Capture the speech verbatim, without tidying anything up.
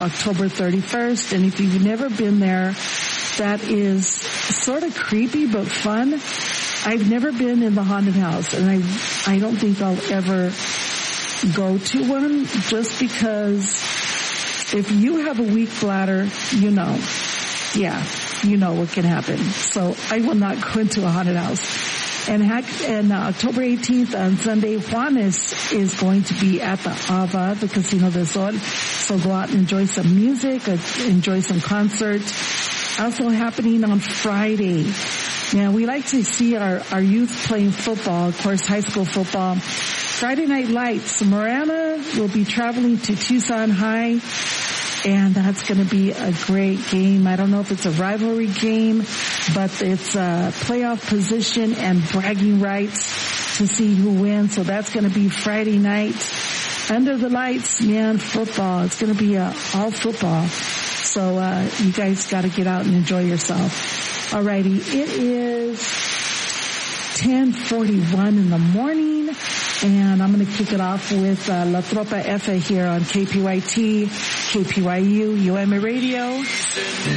October thirty-first. And if you've never been there, that is sort of creepy but fun. I've never been in the haunted house, and I I don't think I'll ever go to one, just because if you have a weak bladder, you know, yeah, you know what can happen. So I will not go into a haunted house. And, and uh, October eighteenth on Sunday, Juanes is going to be at the Ava, the Casino del Sol. So go out and enjoy some music, uh, enjoy some concerts. Also happening on Friday. Yeah, we like to see our, our youth playing football, of course, high school football. Friday Night Lights, Marana will be traveling to Tucson High, and that's going to be a great game. I don't know if it's a rivalry game, but it's a playoff position and bragging rights to see who wins. So that's going to be Friday night. Under the lights, man, football. It's going to be uh, all football. So uh you guys got to get out and enjoy yourself. Alrighty, it is ten forty-one in the morning, and I'm going to kick it off with uh, La Tropa F here on K P Y T, K P Y U, U M A Radio.